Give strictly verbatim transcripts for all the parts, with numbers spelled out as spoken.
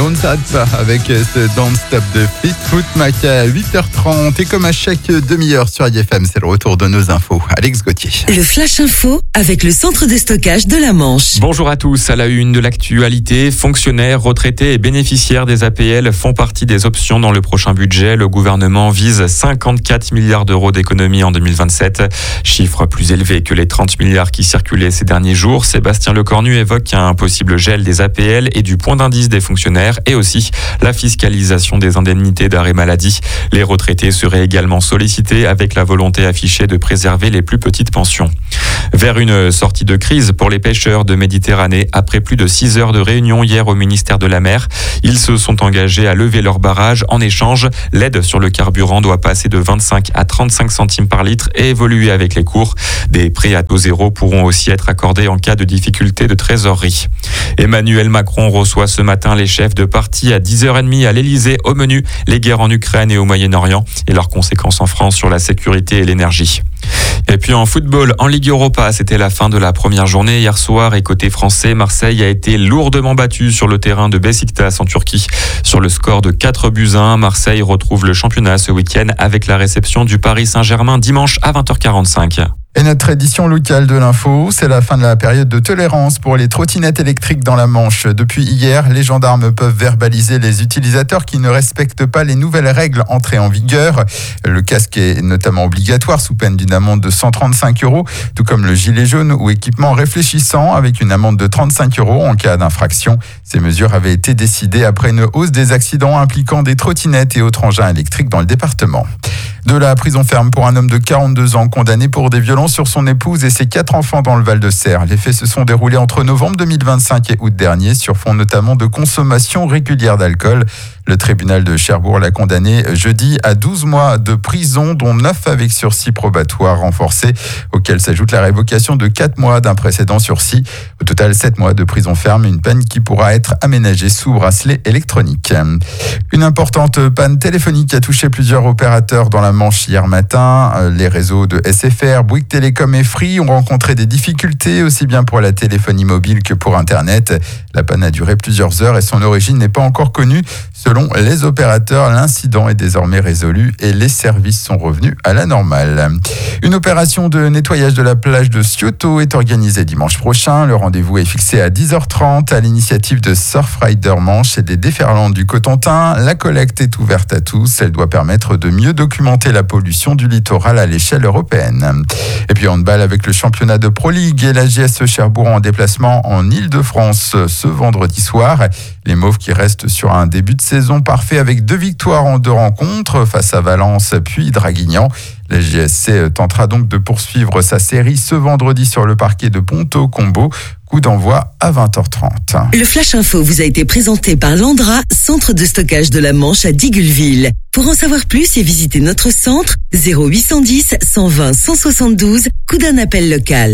on ne s'arrête pas avec ce Don't Stop de Fleetwood Mac à huit heures trente. Et comme à chaque demi-heure sur I F M, c'est le retour de nos infos. Alex Gauthier. Le Flash Info avec le centre de stockage de la Manche. Bonjour à tous. À la une de l'actualité, fonctionnaires, retraités et bénéficiaires des A P L font partie des options dans le prochain budget. Le gouvernement vise cinquante-quatre milliards d'euros d'économies en deux mille vingt-sept. Chiffre plus élevé que les trente milliards qui circulaient ces derniers jours. Sébastien Lecornu évoque un possible gel des A P L et du point d'indice des fonctionnaires et aussi la fiscalisation des indemnités d'arrêt maladie. Les retraités seraient également sollicités avec la volonté affichée de préserver les plus petites pensions. Vers une sortie de crise pour les pêcheurs de Méditerranée, après plus de six heures de réunion hier au ministère de la Mer, ils se sont engagés à lever leur barrage. En échange, l'aide sur le carburant doit passer de vingt-cinq à trente-cinq centimes par litre et évoluer avec les cours. Des prêts à taux zéro pourront aussi être accordés en cas de difficulté de trésorerie. Emmanuel Macron reçoit ce matin les chefs de parti à dix heures trente à l'Elysée. Au menu, les guerres en Ukraine et au Moyen-Orient et leurs conséquences en France sur la sécurité et l'énergie. Et puis en football, en Ligue Europa, c'était la fin de la première journée hier soir et côté français, Marseille a été lourdement battu sur le terrain de Beşiktaş en Turquie. Sur le score de quatre buts à un, Marseille retrouve le championnat ce week-end avec la réception du Paris Saint-Germain dimanche à vingt heures quarante-cinq. Et notre édition locale de l'info, c'est la fin de la période de tolérance pour les trottinettes électriques dans la Manche. Depuis hier, les gendarmes peuvent verbaliser les utilisateurs qui ne respectent pas les nouvelles règles entrées en vigueur. Le casque est notamment obligatoire sous peine d'une amende de cent trente-cinq euros, tout comme le gilet jaune ou équipement réfléchissant avec une amende de trente-cinq euros en cas d'infraction. Ces mesures avaient été décidées après une hausse des accidents impliquant des trottinettes et autres engins électriques dans le département. De la prison ferme pour un homme de quarante-deux ans condamné pour des violences sur son épouse et ses quatre enfants dans le Val-de-Serre. Les faits se sont déroulés entre novembre deux mille vingt-cinq et août dernier sur fond notamment de consommation régulière d'alcool. Le tribunal de Cherbourg l'a condamné jeudi à douze mois de prison, dont neuf avec sursis probatoire renforcé, auquel s'ajoute la révocation de quatre mois d'un précédent sursis. Au total, sept mois de prison ferme, une peine qui pourra être aménagée sous bracelet électronique. Une importante panne téléphonique a touché plusieurs opérateurs dans la Manche hier matin. Les réseaux de S F R, Bouygues Télécom et Free ont rencontré des difficultés, aussi bien pour la téléphonie mobile que pour Internet. La panne a duré plusieurs heures et son origine n'est pas encore connue. Selon les opérateurs, l'incident est désormais résolu et les services sont revenus à la normale. Une opération de nettoyage de la plage de Scioto est organisée dimanche prochain. Le rendez-vous est fixé à dix heures trente à l'initiative de Surfrider Manche et des déferlantes du Cotentin. La collecte est ouverte à tous. Elle doit permettre de mieux documenter la pollution du littoral à l'échelle européenne. Et puis handball avec le championnat de Pro League et la J S E Cherbourg en déplacement en Île-de-France ce vendredi soir. Les Mauves qui restent sur un début de saison parfait avec deux victoires en deux rencontres face à Valence puis Draguignan. La J S C tentera donc de poursuivre sa série ce vendredi sur le parquet de Ponto-Combo. Coup d'envoi à vingt heures trente. Le Flash Info vous a été présenté par Landra, centre de stockage de la Manche à Digueulville. Pour en savoir plus et visiter notre centre, zéro huit cent dix, cent vingt, cent soixante-douze, coup d'un appel local.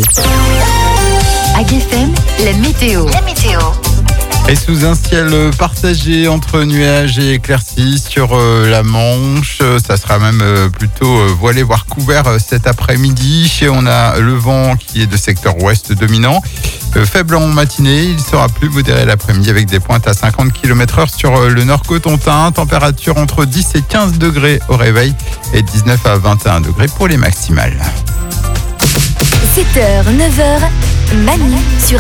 A G F M, la météo. La météo. Et sous un ciel partagé entre nuages et éclaircies sur euh, la Manche, ça sera même euh, plutôt euh, voilé voire couvert euh, cet après-midi. Et on a le vent qui est de secteur ouest dominant. Euh, faible en matinée, il sera plus modéré l'après-midi avec des pointes à cinquante kilomètres heure sur euh, le nord Cotentin. Température entre dix et quinze degrés au réveil et dix-neuf à vingt et un degrés pour les maximales. sept heures, neuf heures, Manu sur